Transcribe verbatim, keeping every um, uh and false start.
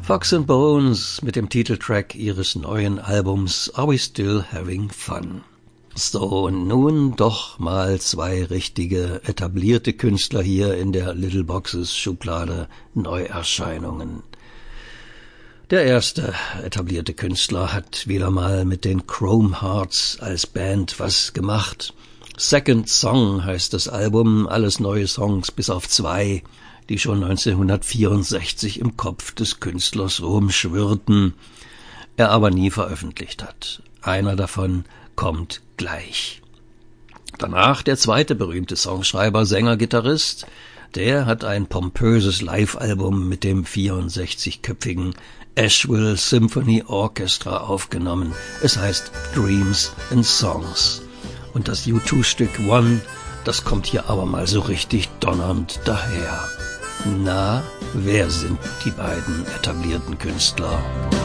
Fox and Bones mit dem Titeltrack ihres neuen Albums Are We Still Having Fun? So, und nun doch mal zwei richtige etablierte Künstler hier in der Little Boxes Schublade Neuerscheinungen. Der erste etablierte Künstler hat wieder mal mit den Chrome Hearts als Band was gemacht. Second Song heißt das Album, alles neue Songs bis auf zwei, die schon neunzehnhundertvierundsechzig im Kopf des Künstlers rumschwirrten, er aber nie veröffentlicht hat. Einer davon kommt gleich. Danach der zweite berühmte Songschreiber, Sänger, Gitarrist, der hat ein pompöses Live-Album mit dem vierundsechzigköpfigen Asheville Symphony Orchestra aufgenommen. Es heißt Dreams and Songs. Und das U zwei Stück One, das kommt hier aber mal so richtig donnernd daher. Na, wer sind die beiden etablierten Künstler?